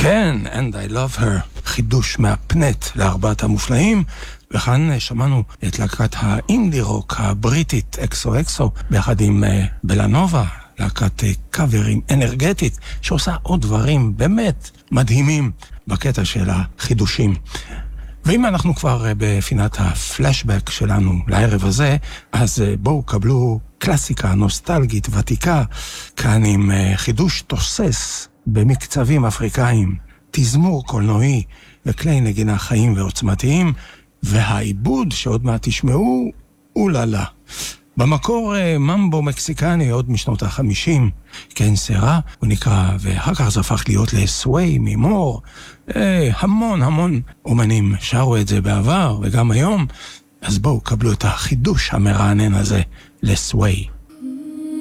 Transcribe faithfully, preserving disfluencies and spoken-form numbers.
כן, and I love her, חידוש מהפנט לארבעת המופלאים, וכאן שמענו את להקת האינדי רוק הבריטית אקסו אקסו, ביחד עם בלנובה, להקת קאברים אנרגטית, שעושה עוד דברים באמת מדהימים בקטע של החידושים. ואם אנחנו כבר בפינת הפלשבק שלנו לערב הזה, אז בואו קבלו קלאסיקה נוסטלגית ותיקה, כאן עם חידוש תוסס במקצבים אפריקאים, תזמור קולנועי וכלי נגינה חיים ועוצמתיים, והעיבוד שעוד מעט תשמעו, אוללה. במקור ממבו מקסיקני עוד משנות החמישים, כן סרה, הוא נקרא, ואחר כך זה הפך להיות לסווי ממור. אה, המון המון אומנים שרו את זה בעבר וגם היום, אז בואו קבלו את החידוש המרענן הזה לסווי.